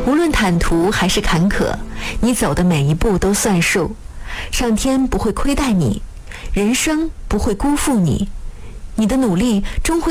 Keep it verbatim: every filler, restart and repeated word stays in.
无论坦途还是坎坷，你走的每一步都算数。上天不会亏待你，人生不会辜负你，你的努力终会